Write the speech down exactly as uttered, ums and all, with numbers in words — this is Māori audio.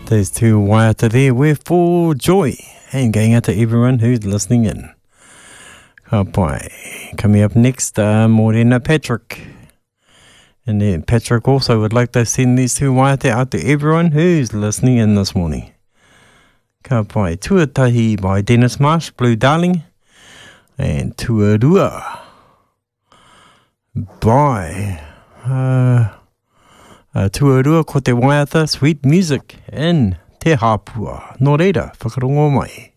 Those two waiata there were for joy. And going out to everyone who's listening in. Ka pai. Coming up next, uh, Morena Patrick. And then Patrick also would like to send these two waiata out to everyone who's listening in this morning. Ka pai. Tuatahi by Dennis Marsh, Blue Darling. And Tuarua by uh, uh, Tuarua ko te waiata, Sweet Music in Te Hapua. Nō reira, whakarongo mai.